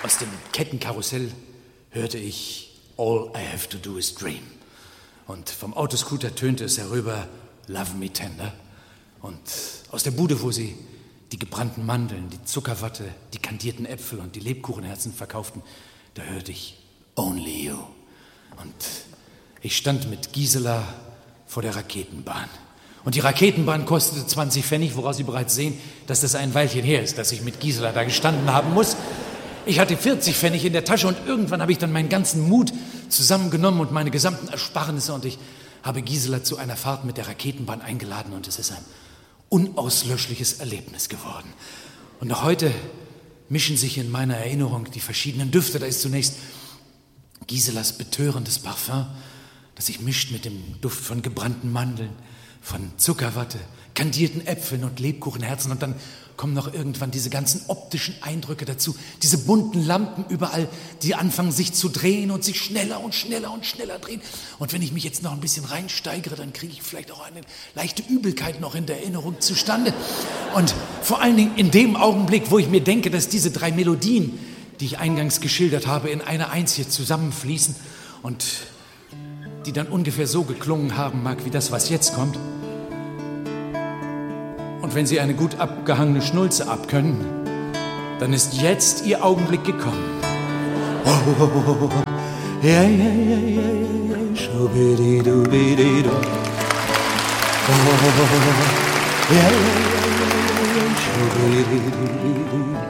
Aus dem Kettenkarussell hörte ich All I Have to Do is Dream. Und vom Autoscooter tönte es herüber Love Me Tender. Und aus der Bude, wo sie die gebrannten Mandeln, die Zuckerwatte, die kandierten Äpfel und die Lebkuchenherzen verkauften, da hörte ich Only You. Und ich stand mit Gisela vor der Raketenbahn. Und die Raketenbahn kostete 20 Pfennig, woraus Sie bereits sehen, dass das ein Weilchen her ist, dass ich mit Gisela da gestanden haben muss. Ich hatte 40 Pfennig in der Tasche und irgendwann habe ich dann meinen ganzen Mut zusammengenommen und meine gesamten Ersparnisse und ich habe Gisela zu einer Fahrt mit der Raketenbahn eingeladen und es ist ein unauslöschliches Erlebnis geworden. Und noch heute mischen sich in meiner Erinnerung die verschiedenen Düfte. Da ist zunächst Giselas betörendes Parfum, das sich mischt mit dem Duft von gebrannten Mandeln, von Zuckerwatte, kandierten Äpfeln und Lebkuchenherzen. Und dann kommen noch irgendwann diese ganzen optischen Eindrücke dazu. Diese bunten Lampen überall, die anfangen sich zu drehen und sich schneller und schneller und schneller drehen. Und wenn ich mich jetzt noch ein bisschen reinsteigere, dann kriege ich vielleicht auch eine leichte Übelkeit noch in der Erinnerung zustande. Und vor allen Dingen in dem Augenblick, wo ich mir denke, dass diese 3 Melodien, die ich eingangs geschildert habe, in eine einzige zusammenfließen und die dann ungefähr so geklungen haben mag, wie das, was jetzt kommt. Und wenn Sie eine gut abgehangene Schnulze abkönnen, dann ist jetzt Ihr Augenblick gekommen. Oh, oh, oh, oh. Ja, ja, ja, ja, ja, schubididubididu. Oh, oh, oh, oh. Ja, ja, ja, ja, ja, schubididubididu.